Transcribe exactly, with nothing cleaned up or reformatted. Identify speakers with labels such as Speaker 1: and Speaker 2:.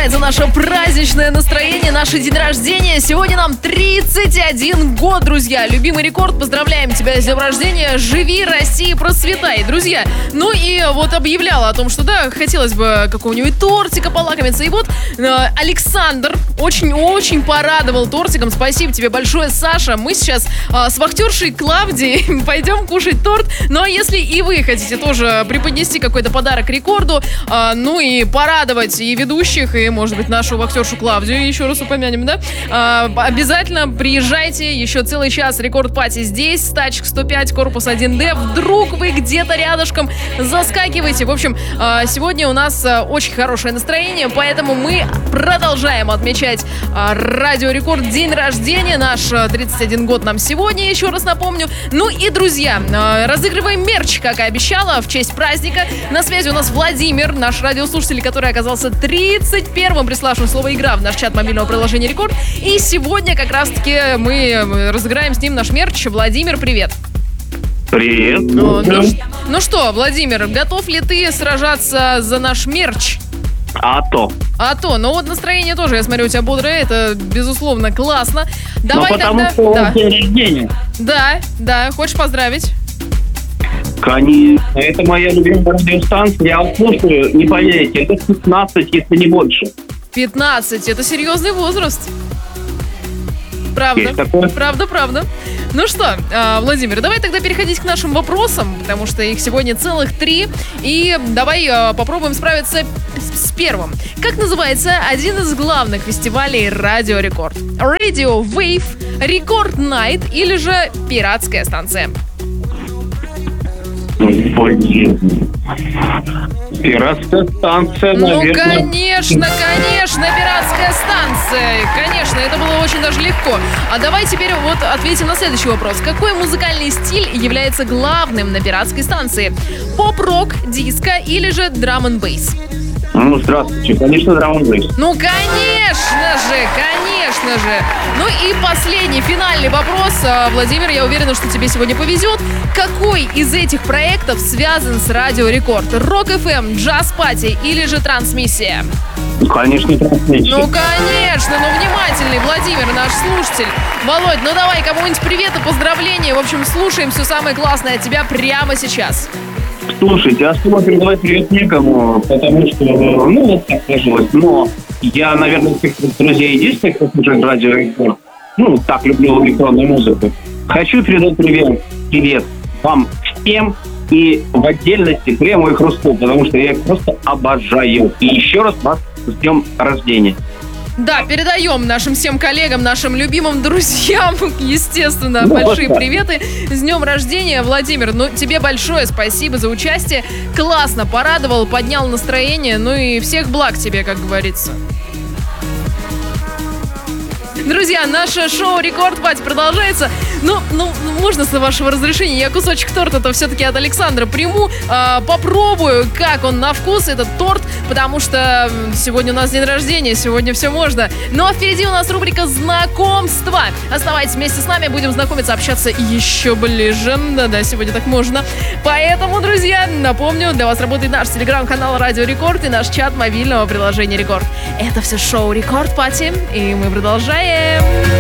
Speaker 1: продолжается наше праздничное настроение, наше день рождения. Сегодня нам тридцать один год, друзья. Любимый рекорд, поздравляем тебя с днем рождения. Живи, расти и процветай, друзья. Ну и вот объявляла о том, что да, хотелось бы какого-нибудь тортика полакомиться. И вот э, Александр очень-очень порадовал тортиком. Спасибо тебе большое, Саша. Мы сейчас э, с вахтершей Клавдией пойдем кушать торт. Ну а если и вы хотите тоже преподнести какой-то подарок рекорду, э, ну и порадовать и ведущих, и, может быть, нашу вахтершу Клавдию еще раз упомянем, да? А, обязательно приезжайте, еще целый час рекорд-пати здесь, Стачек сто пять, корпус один дэ. Вдруг вы где-то рядышком, заскакивайте. В общем, сегодня у нас очень хорошее настроение, поэтому мы продолжаем отмечать Радио Рекорд день рождения. Наш тридцать один год нам сегодня, еще раз напомню. Ну и, друзья, разыгрываем мерч, как и обещала, в честь праздника. На связи у нас Владимир, наш радиослушатель, который оказался тридцать первым приславшим слово «Игра» в наш чат мобильного приложения «Рекорд». И сегодня как раз-таки мы разыграем с ним наш мерч. Владимир, привет.
Speaker 2: Привет.
Speaker 1: Ну, ну, ну что, Владимир, готов ли ты сражаться за наш мерч?
Speaker 2: А то.
Speaker 1: А то, ну вот настроение тоже, я смотрю, у тебя бодрое, это, безусловно, классно. Давай
Speaker 2: ну, потому
Speaker 1: тогда...
Speaker 2: что
Speaker 1: да.
Speaker 2: день рождения.
Speaker 1: Да, да, хочешь поздравить?
Speaker 2: Конечно, это моя любимая радиостанция, я вас слушаю, не поверите, это пятнадцать, если не больше.
Speaker 1: пятнадцать, это серьезный возраст. Правда, правда, правда. Ну что, Владимир, давай тогда переходить к нашим вопросам, потому что их сегодня целых три. И давай попробуем справиться с первым. Как называется один из главных фестивалей Радио Рекорд? Radio Wave, Рекорд Найт или же Пиратская станция?
Speaker 2: Пиратская станция,
Speaker 1: ну,
Speaker 2: наверное.
Speaker 1: Ну, конечно, конечно, пиратская станция. Конечно, это было очень даже легко. А давай теперь вот ответим на следующий вопрос. Какой музыкальный стиль является главным на пиратской станции? Поп-рок, диско или же драм-н-бейс?
Speaker 2: Ну, здравствуйте, конечно, драм-н-бейс.
Speaker 1: Ну, конечно же, конечно же. Ну и последний, финальный вопрос. Владимир, я уверена, что тебе сегодня повезет. Какой из этих проектов связан с Радио Рекорд? Рок эф эм, Джаз Пати или же Трансмиссия?
Speaker 2: Ну, конечно, Трансмиссия.
Speaker 1: Ну, конечно, ну внимательный Владимир, наш слушатель. Володь, ну давай кому-нибудь привет и поздравления. В общем, слушаем все самое классное от тебя прямо сейчас.
Speaker 2: Слушайте, особо передавать привет некому, потому что, ну, вот так сложилось. Но я, наверное, всех друзей единственных, кто слушает Радио Рекорд, ну, так люблю электронную музыку. Хочу передать привет, привет вам всем и в отдельности Крему и Хрусту, потому что я их просто обожаю. И еще раз вас с днем рождения.
Speaker 1: Да, передаем нашим всем коллегам, нашим любимым друзьям, естественно,
Speaker 2: ну,
Speaker 1: большие
Speaker 2: вот
Speaker 1: приветы. С днем рождения, Владимир. Ну, тебе большое спасибо за участие. Классно порадовал, поднял настроение. Ну и всех благ тебе, как говорится. Друзья, наше шоу Рекорд Пати продолжается. Ну, ну, можно с вашего разрешения я кусочек торта-то все-таки от Александра приму. Э, попробую, как он на вкус, этот торт, потому что сегодня у нас день рождения, сегодня все можно. Ну а впереди у нас рубрика «Знакомства». Оставайтесь вместе с нами, будем знакомиться, общаться еще ближе. Да-да, сегодня так можно. Поэтому, друзья, напомню, для вас работает наш телеграм-канал Радио Рекорд и наш чат мобильного приложения Рекорд. Это все шоу Рекорд Пати, и мы продолжаем.